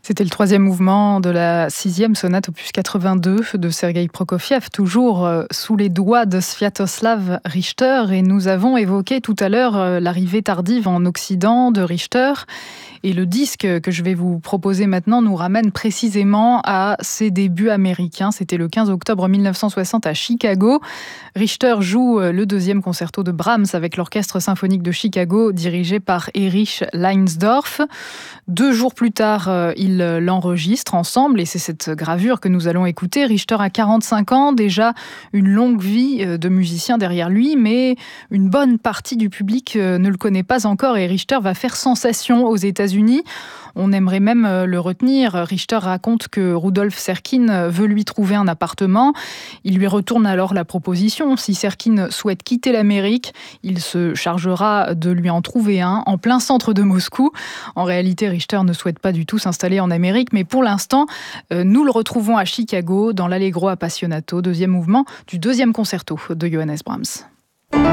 C'était le troisième mouvement de la sixième sonate opus 82 de Sergueï Prokofiev, toujours sous les doigts de Sviatoslav Richter. Et nous avons évoqué tout à l'heure l'arrivée tardive en Occident de Richter. Et le disque que je vais vous proposer maintenant nous ramène précisément à ses débuts américains. C'était le 15 octobre 1960 à Chicago. Richter joue le deuxième concerto de Brahms avec l'Orchestre symphonique de Chicago, dirigé par Erich Leinsdorf. 2 jours plus tard, ils l'enregistrent ensemble et c'est cette gravure que nous allons écouter. Richter a 45 ans, déjà une longue vie de musicien derrière lui, mais une bonne partie du public ne le connaît pas encore et Richter va faire sensation aux États-Unis. On aimerait même le retenir. Richter raconte que Rudolf Serkin veut lui trouver un appartement. Il lui retourne alors la proposition. Si Serkin souhaite quitter l'Amérique, il se chargera de lui en trouver un en plein centre de Moscou. En réalité, Richter ne souhaite pas du tout s'installer en Amérique, mais pour l'instant, nous le retrouvons à Chicago dans l'Allegro Appassionato, deuxième mouvement du deuxième concerto de Johannes Brahms.